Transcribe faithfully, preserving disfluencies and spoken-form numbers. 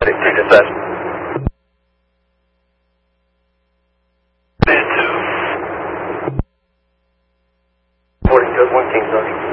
Three dispatch. Two. Reporting just one King, sorry.